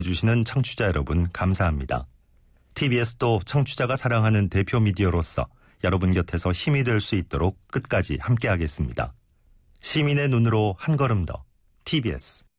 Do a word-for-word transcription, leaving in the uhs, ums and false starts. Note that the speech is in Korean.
해주시는 청취자 여러분 감사합니다. 티비에스도 청취자가 사랑하는 대표 미디어로서 여러분 곁에서 힘이 될 수 있도록 끝까지 함께하겠습니다. 시민의 눈으로 한 걸음 더 티비에스.